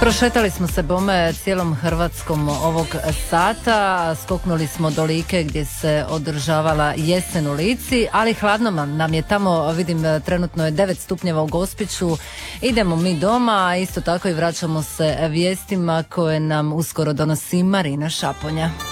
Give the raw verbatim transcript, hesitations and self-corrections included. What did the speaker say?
Prošetali smo se bome cijelom Hrvatskom ovog sata, skoknuli smo do Like gdje se održavala jesen u Lici, ali hladno nam je tamo, vidim trenutno je devet stupnjeva u Gospiću, idemo mi doma, a isto tako i vraćamo se vijestima koje nam uskoro donosi Marina Šaponja.